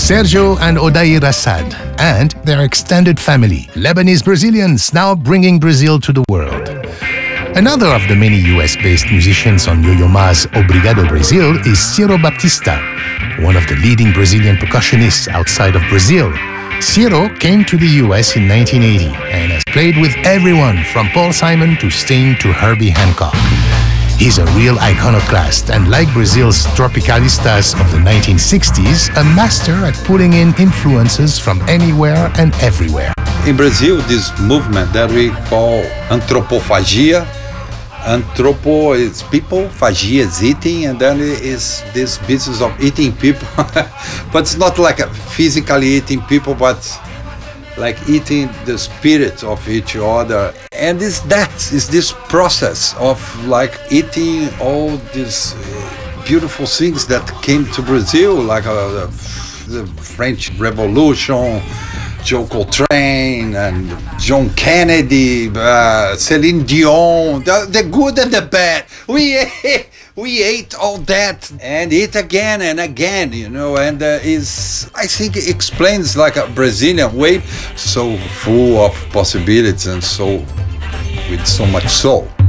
Sergio and Odair Assad, and their extended family, Lebanese Brazilians now bringing Brazil to the world. Another of the many US-based musicians on Yo-Yo Ma's Obrigado Brazil is Ciro Baptista, one of the leading Brazilian percussionists outside of Brazil. Ciro came to the US in 1980 and has played with everyone from Paul Simon to Sting to Herbie Hancock. He's a real iconoclast and, like Brazil's tropicalistas of the 1960s, a master at pulling in influences from anywhere and everywhere. In Brazil, this movement that we call antropofagia. Anthropo is people, fagia is eating, and then is this business of eating people. But it's not like physically eating people, but like eating the spirit of each other. And it's this process of like eating all these beautiful things that came to Brazil, like the French Revolution, Joe Coltrane and John Kennedy, Celine Dion, the good and the bad. We ate all that and eat again and again, you know, and I think it explains like a Brazilian way, so full of possibilities and so with so much soul.